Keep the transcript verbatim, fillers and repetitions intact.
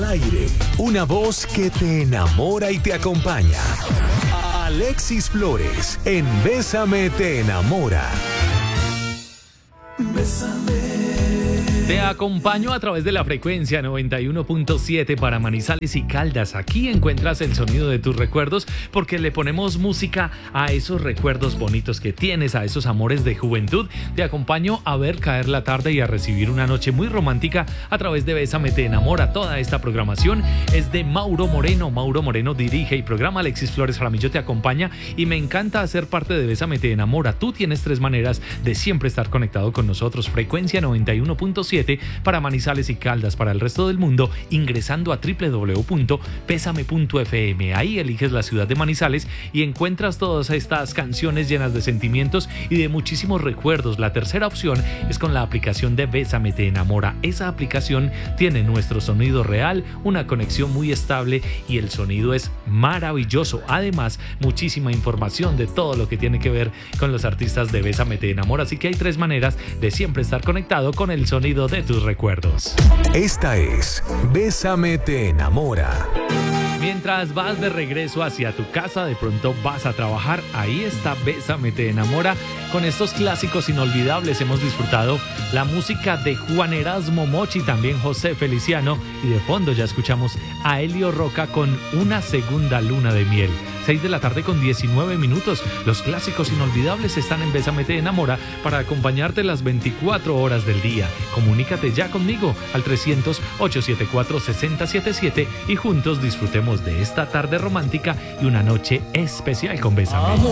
al aire. Una voz que te enamora y te acompaña. Alexis Flores, en Bésame te enamora. Bésame. Te acompaño a través de la frecuencia noventa y uno punto siete para Manizales y Caldas. Aquí encuentras el sonido de tus recuerdos porque le ponemos música a esos recuerdos bonitos que tienes, a esos amores de juventud. Te acompaño a ver caer la tarde y a recibir una noche muy romántica a través de Bésame te enamora. Toda esta programación es de Mauro Moreno. Mauro Moreno dirige y programa. Alexis Flores Jaramillo te acompaña y me encanta hacer parte de Bésame te enamora. Tú tienes tres maneras de siempre estar conectado con nosotros. Frecuencia noventa y uno punto siete para Manizales y Caldas, para el resto del mundo, ingresando a doble u doble u doble u punto pésame punto efe eme. Ahí eliges la ciudad de Manizales y encuentras todas estas canciones llenas de sentimientos y de muchísimos recuerdos. La tercera opción es con la aplicación de Bésame te enamora. Esa aplicación tiene nuestro sonido real, una conexión muy estable y el sonido es maravilloso. Además, muchísima información de todo lo que tiene que ver con los artistas de Bésame te enamora. Así que hay tres maneras de siempre estar conectado con el sonido de tus recuerdos. Esta es Bésame te enamora. Mientras vas de regreso hacia tu casa, de pronto vas a trabajar, ahí está Bésame te enamora. Con estos clásicos inolvidables hemos disfrutado la música de Juan Erasmo Mochi, también José Feliciano, y de fondo ya escuchamos a Elio Roca con Una segunda luna de miel. seis de la tarde con diecinueve minutos. Los clásicos inolvidables están en Bésame te enamora para acompañarte las veinticuatro horas del día. Comunícate ya conmigo al trescientos, ochocientos setenta y cuatro, sesenta setenta y siete y juntos disfrutemos de esta tarde romántica y una noche especial con Bésame.